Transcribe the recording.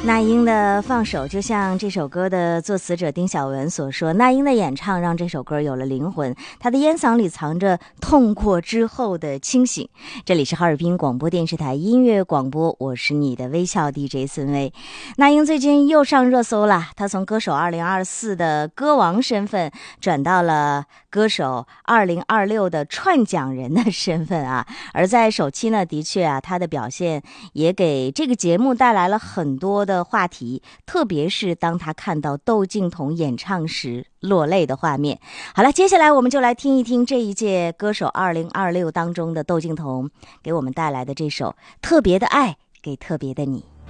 那英的《放手》就像这首歌的作词者丁晓文所说，那英的演唱让这首歌有了灵魂，她的烟嗓里藏着痛过之后的清醒。这里是哈尔滨广播电视台音乐广播，我是你的微笑 DJ 孙薇。那英最近又上热搜了，她从歌手2024的歌王身份转到了歌手2026的串讲人的身份啊。而在首期呢，的确啊，她的表现也给这个节目带来了很多的话题，特别是当他看到窦靖童演唱时落泪的画面。好了，接下来我们就来听一听这一届歌手2026当中的窦靖童给我们带来的这首《特别的爱给特别的你》。